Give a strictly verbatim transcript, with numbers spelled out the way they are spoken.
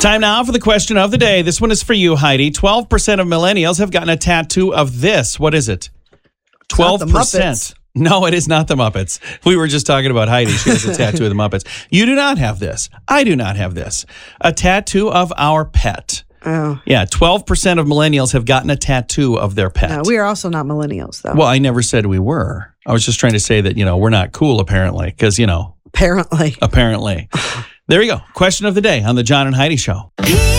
Time now for the question of the day. This one is for you, Heidi. twelve percent of millennials have gotten a tattoo of this. What is it? twelve percent. No, it is not the Muppets. We were just talking about Heidi. She has a tattoo of the Muppets. You do not have this. I do not have this. A tattoo of our pet. Oh. Yeah, twelve percent of millennials have gotten a tattoo of their pet. No, we are also not millennials, though. Well, I never said we were. I was just trying to say that, you know, we're not cool, apparently, because, you know. Apparently. Apparently. There you go. Question of the day on the John and Heidi Show.